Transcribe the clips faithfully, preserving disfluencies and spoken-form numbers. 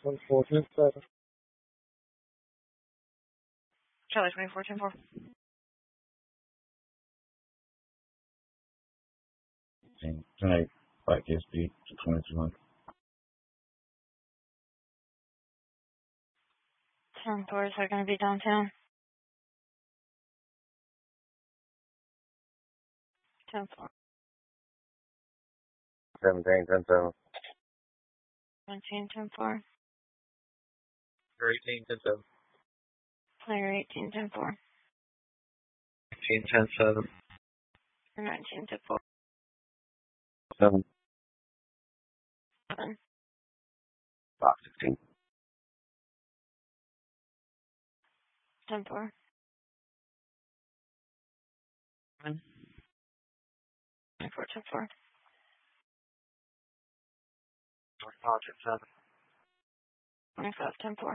twenty-four, ten seven. Charlie twenty-four, ten four. ten, ten eight, like S D to twenty-two hundred. ten four, is that going to be downtown? ten four. seventeen, ten seven. seventeen, ten four. eighteen, ten seven. Player eighteen, ten four. eighteen, ten seven. nineteen, ten four. seven. seven. Box sixteen. ten four. One. twenty-four, ten four. twenty-five, ten seven. twenty-five, ten four.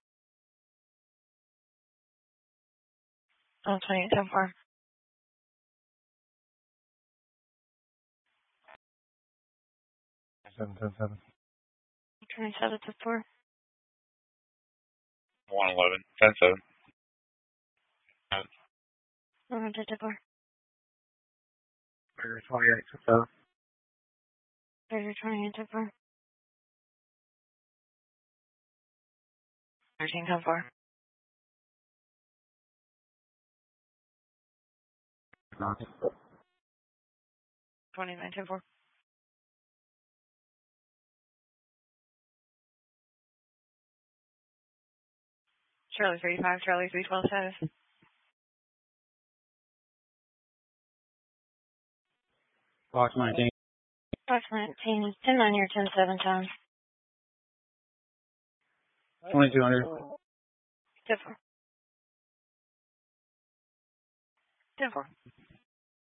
Oh, twenty-eight, ten four. seven, ten seven. twenty-seven, ten four. one eleven, ten seven. one hundred, ten four. twenty-eight, ten seven. thirty, twenty-eight, ten four. thirteen, ten four. twenty-nine, ten four. Charlie thirty-five, Charlie three twelve status. Box nineteen. Box nineteen, ten nine or ten seven times. twenty-two hundred. ten four. ten four.